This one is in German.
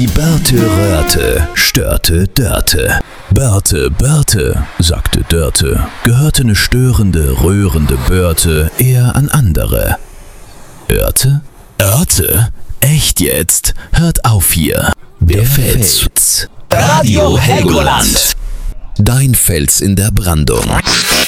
Die Börte röhrte, störte Dörte. Börte, sagte Dörte, gehörte ne störende, rührende Börte eher an andere. Örte? Echt jetzt? Hört auf hier. Der Fels. Radio Helgoland. Dein Fels in der Brandung.